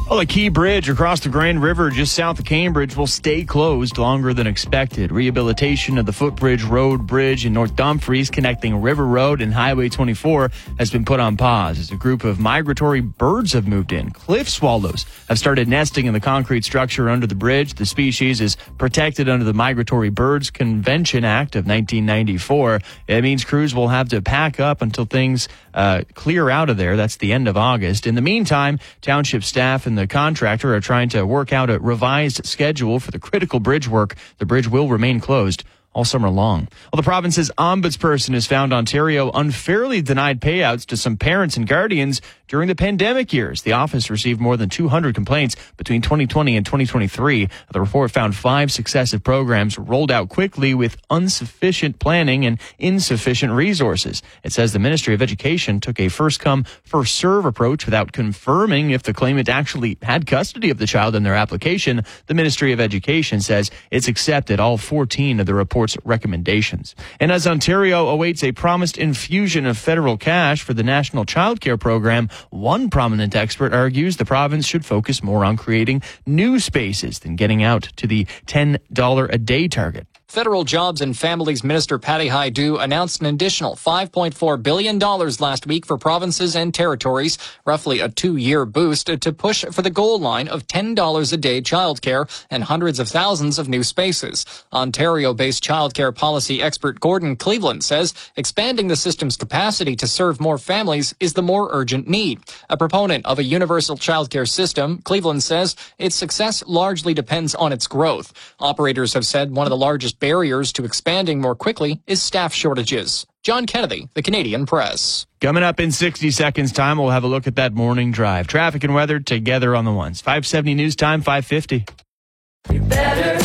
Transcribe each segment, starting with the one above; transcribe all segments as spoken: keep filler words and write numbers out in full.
Well, a key bridge across the Grand River just south of Cambridge will stay closed longer than expected. Rehabilitation of the Footbridge Road Bridge in North Dumfries connecting River Road and Highway twenty-four has been put on pause as a group of migratory birds have moved in. Cliff swallows have started nesting in the concrete structure under the bridge. The species is protected under the Migratory Birds Convention Act of nineteen ninety-four. It means crews will have to pack up until things uh, clear out of there. That's the end of August. In the meantime, township staff and the contractor are trying to work out a revised schedule for the critical bridge work. The bridge will remain closed all summer long. Well, the province's ombudsperson has found Ontario unfairly denied payouts to some parents and guardians during the pandemic years. The office received more than two hundred complaints between twenty twenty and twenty twenty-three. The report found five successive programs rolled out quickly with insufficient planning and insufficient resources. It says the Ministry of Education took a first-come, first-serve approach without confirming if the claimant actually had custody of the child in their application. The Ministry of Education says it's accepted all fourteen of the report's recommendations. And as Ontario awaits a promised infusion of federal cash for the National Child Care Program, one prominent expert argues the province should focus more on creating new spaces than getting out to the ten dollars a day target. Federal Jobs and Families Minister Patty Hajdu announced an additional five point four billion dollars last week for provinces and territories, roughly a two-year boost to push for the goal line of ten dollars a day childcare and hundreds of thousands of new spaces. Ontario-based childcare policy expert Gordon Cleveland says expanding the system's capacity to serve more families is the more urgent need. A proponent of a universal childcare system, Cleveland says its success largely depends on its growth. Operators have said one of the largest barriers to expanding more quickly is staff shortages. John Kennedy, The Canadian Press. Coming up in sixty seconds time, we'll have a look at that morning drive. Traffic and weather together on the ones. five seventy News Time, five fifty. You're better.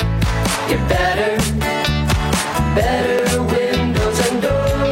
You're better. Better windows and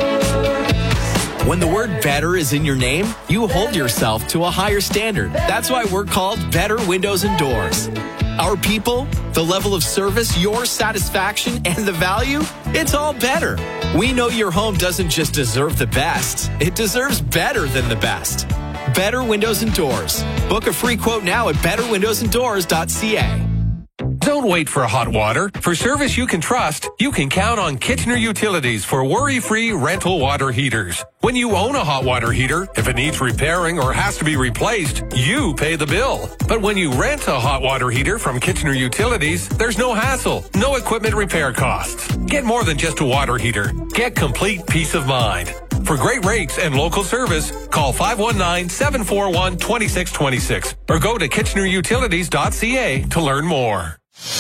doors. When the word better is in your name, you hold yourself to a higher standard. That's why we're called Better Windows and Doors. Our people, the level of service, your satisfaction, and the value, it's all better. We know your home doesn't just deserve the best, it deserves better than the best. Better Windows and Doors. Book a free quote now at better windows and doors dot c a. Don't wait for hot water. For service you can trust, you can count on Kitchener Utilities for worry-free rental water heaters. When you own a hot water heater, if it needs repairing or has to be replaced, you pay the bill. But when you rent a hot water heater from Kitchener Utilities, there's no hassle, no equipment repair costs. Get more than just a water heater. Get complete peace of mind. For great rates and local service, call five one nine, seven four one, two six two six or go to kitchener utilities dot c a to learn more.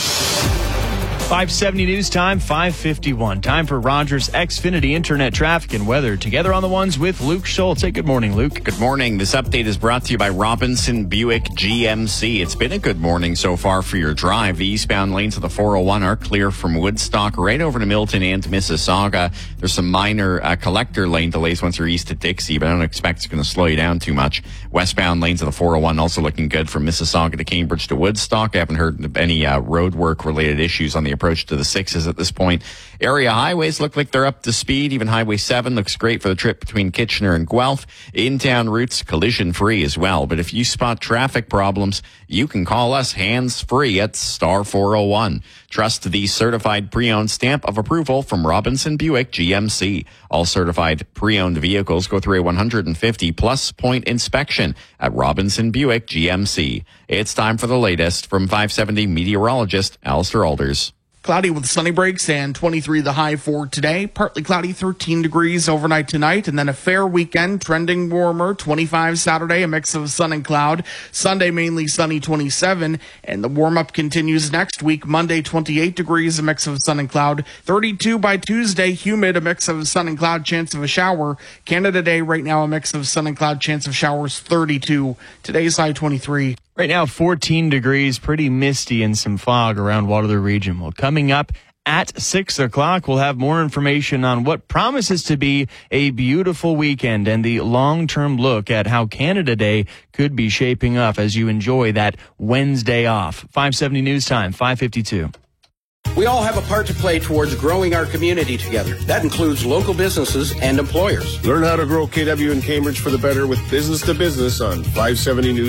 five seventy News Time, five fifty-one. Time for Rogers Xfinity Internet Traffic and Weather. Together on the ones with Luke Schultz. Hey, good morning, Luke. Good morning. This update is brought to you by Robinson Buick G M C. It's been a good morning so far for your drive. The eastbound lanes of the four oh one are clear from Woodstock right over to Milton and Mississauga. There's some minor uh, collector lane delays once you're east of Dixie, but I don't expect it's going to slow you down too much. Westbound lanes of the four oh one also looking good from Mississauga to Cambridge to Woodstock. I haven't heard of any uh, road work related issues on the approach to the sixes at this point. Area highways look like they're up to speed. Even Highway seven looks great for the trip between Kitchener and Guelph. In-town routes collision free as well. But if you spot traffic problems, you can call us hands free at star four oh one. Trust the certified pre-owned stamp of approval from Robinson Buick G M C. All certified pre-owned vehicles go through a one hundred fifty plus point inspection at Robinson Buick G M C. It's time for the latest from five seventy meteorologist Alistair Alders. Cloudy with sunny breaks and twenty-three the high for today. Partly cloudy, thirteen degrees overnight tonight, and then a fair weekend, trending warmer, twenty-five Saturday, a mix of sun and cloud. Sunday, mainly sunny, twenty-seven, and the warm-up continues next week. Monday, twenty-eight degrees, a mix of sun and cloud. thirty-two by Tuesday, humid, a mix of sun and cloud, chance of a shower. Canada Day right now, a mix of sun and cloud, chance of showers, thirty-two. Today's high, twenty-three. Right now, fourteen degrees, pretty misty and some fog around Waterloo Region. Well, coming up at six o'clock, we'll have more information on what promises to be a beautiful weekend and the long-term look at how Canada Day could be shaping up as you enjoy that Wednesday off. five seventy News Time, five fifty-two. We all have a part to play towards growing our community together. That includes local businesses and employers. Learn how to grow K W in Cambridge for the better with Business to Business on five seventy News.